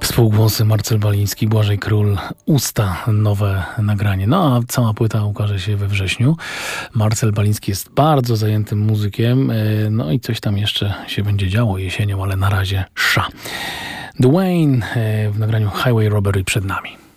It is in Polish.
Współgłosy Marcel Baliński, Błażej Król, Usta, nowe nagranie. No a cała płyta ukaże się we wrześniu. Marcel Baliński jest bardzo zajętym muzykiem, no i coś tam jeszcze się będzie działo jesienią, ale na razie sza. Dwayne w nagraniu Highway Robbery przed nami.